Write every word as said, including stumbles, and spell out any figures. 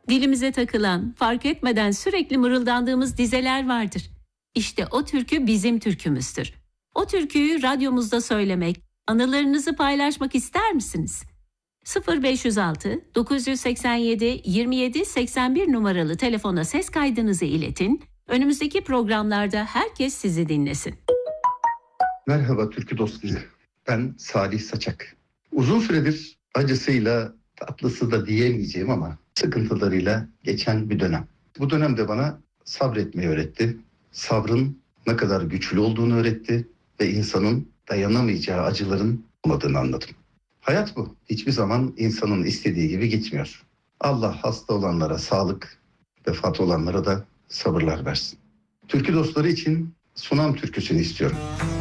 Dilimize takılan, fark etmeden sürekli mırıldandığımız dizeler vardır. İşte o türkü bizim türkümüzdür. O türküyü radyomuzda söylemek, anılarınızı paylaşmak ister misiniz? sıfır beş yüz altı dokuz yüz seksen yedi yirmi yedi seksen bir numaralı telefona ses kaydınızı iletin. Önümüzdeki programlarda herkes sizi dinlesin. Merhaba türkü dostları. Ben Salih Saçak. Uzun süredir acısıyla, tatlısı da diyemeyeceğim ama sıkıntılarıyla geçen bir dönem. Bu dönemde bana sabretmeyi öğretti. Sabrın ne kadar güçlü olduğunu öğretti ve insanın dayanamayacağı acıların olmadığını anladım. Hayat bu. Hiçbir zaman insanın istediği gibi gitmiyor. Allah hasta olanlara sağlık, vefat olanlara da sabırlar versin. Türkü dostları için Sunam türküsünü istiyorum.